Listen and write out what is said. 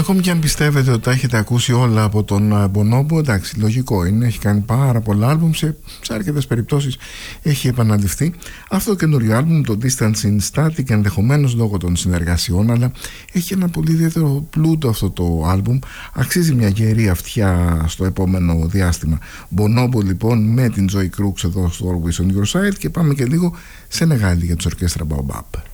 Ακόμη και αν πιστεύετε ότι τα έχετε ακούσει όλα από τον Bonobo, εντάξει, λογικό είναι, έχει κάνει πάρα πολλά άλμπουμ, σε αρκετές περιπτώσεις έχει επαναληφθεί. Αυτό το καινούριο άλμπουμ, το Distance in Static, ενδεχομένως λόγω των συνεργασιών, αλλά έχει ένα πολύ ιδιαίτερο πλούτο αυτό το άλμπουμ, αξίζει μια γερή αυτιά στο επόμενο διάστημα. Bonobo λοιπόν με την Joy Crooks εδώ στο Always on Your Side, και πάμε και λίγο σε Νεγάλη για τους Ορκέστρα Baobab.